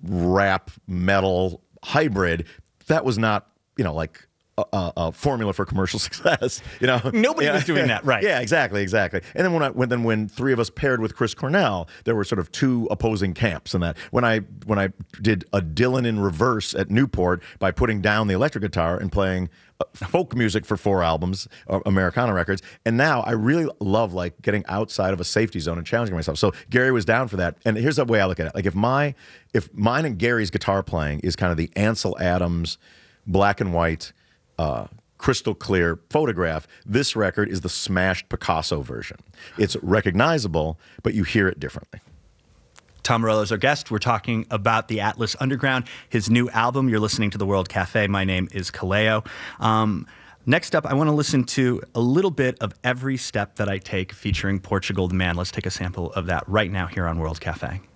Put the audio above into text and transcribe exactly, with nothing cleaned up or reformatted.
rap metal hybrid. That was not, you know, like a, a, a formula for commercial success. You know, nobody yeah. was doing that, right? Yeah, exactly, exactly. And then when I when then when three of us paired with Chris Cornell, there were sort of two opposing camps in that. When I when I did a Dylan in reverse at Newport by putting down the electric guitar and playing folk music for four albums, uh, Americana records, and now I really love like getting outside of a safety zone and challenging myself. So Gary was down for that, and here's the way I look at it: like if my if mine and Gary's guitar playing is kind of the Ansel Adams black and white, uh, crystal clear photograph, this record is the smashed Picasso version. It's recognizable, but you hear it differently. Tom Morello is our guest. We're talking about the Atlas Underground, his new album. You're listening to The World Cafe. My name is Kaleo. Um, next up, I want to listen to a little bit of Every Step That I Take featuring Portugal the Man. Let's take a sample of that right now here on World Cafe.